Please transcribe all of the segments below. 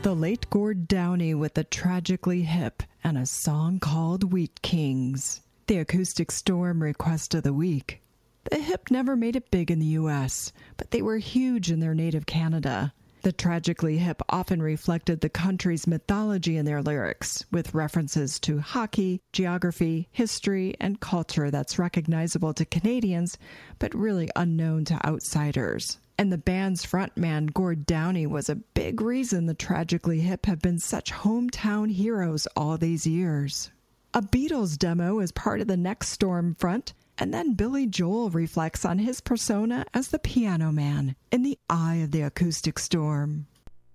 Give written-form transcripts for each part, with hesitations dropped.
The late Gord Downie with the Tragically Hip and a song called Wheat Kings. The Acoustic Storm request of the week. The Hip never made it big in the U.S., but they were huge in their native Canada. The Tragically Hip often reflected the country's mythology in their lyrics, with references to hockey, geography, history, and culture that's recognizable to Canadians, but really unknown to outsiders. And the band's frontman, Gord Downie, was a big reason the Tragically Hip have been such hometown heroes all these years. A Beatles demo is part of the next storm front, and then Billy Joel reflects on his persona as the piano man in the eye of the acoustic storm.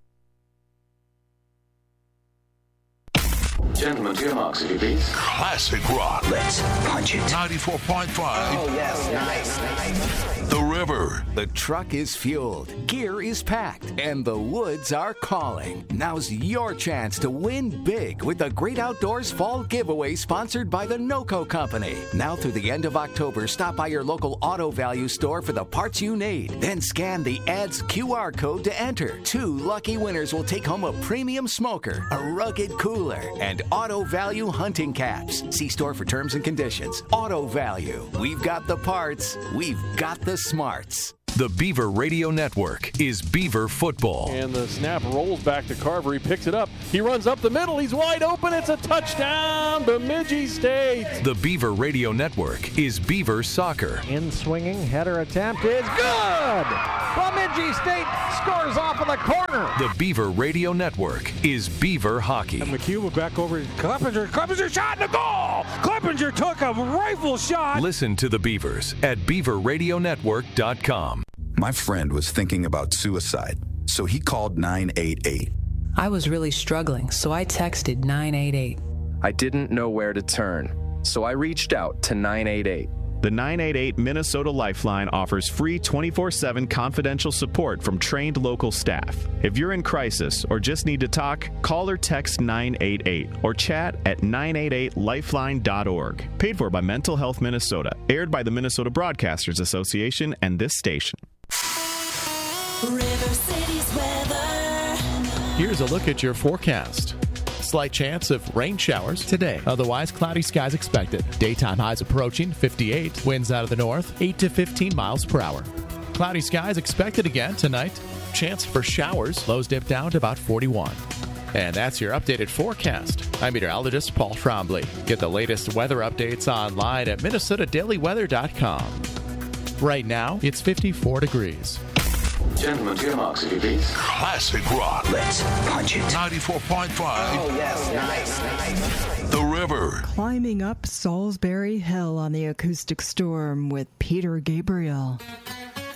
Gentlemen, to your marks, if you please. Classic rock. Let's punch it. 94.5. Oh, yes. Nice. The River. The truck is fueled, gear is packed, and the woods are calling. Now's your chance to win big with the Great Outdoors Fall Giveaway sponsored by the NOCO Company. Now through the end of October, stop by your local Auto Value store for the parts you need. Then scan the ad's QR code to enter. 2 lucky winners will take home a premium smoker, a rugged cooler, and Auto Value hunting caps. See store for terms and conditions. Auto Value. We've got the parts. We've got the smarts. The Beaver Radio Network is Beaver Football. And the snap rolls back to Carver. He picks it up. He runs up the middle. He's wide open. It's a touchdown, Bemidji State. The Beaver Radio Network is Beaver Soccer. In swinging, header attempt is good. Bemidji State scores off of the corner. The Beaver Radio Network is Beaver Hockey. And McHugh back over to Kleppinger. Kleppinger shot in the goal. Kleppinger took a rifle shot. Listen to the Beavers at beaverradionetwork.com. My friend was thinking about suicide, so he called 988. I was really struggling, so I texted 988. I didn't know where to turn, so I reached out to 988. The 988 Minnesota Lifeline offers free 24/7 confidential support from trained local staff. If you're in crisis or just need to talk, call or text 988 or chat at 988lifeline.org. Paid for by Mental Health Minnesota. Aired by the Minnesota Broadcasters Association and this station. River City's weather. Here's a look at your forecast. Slight chance of rain showers today. Otherwise, cloudy skies expected. Daytime highs approaching 58. Winds out of the north, 8 to 15 miles per hour. Cloudy skies expected again tonight. Chance for showers. Lows dip down to about 41. And that's your updated forecast. I'm meteorologist Paul Trombley. Get the latest weather updates online at minnesotadailyweather.com. Right now, it's 54 degrees. Gentlemen, to your marks, if you please. Classic rock. Let's punch it. 94.5. Oh, yes. Nice. The River. Climbing up Salisbury Hill on the acoustic storm with Peter Gabriel.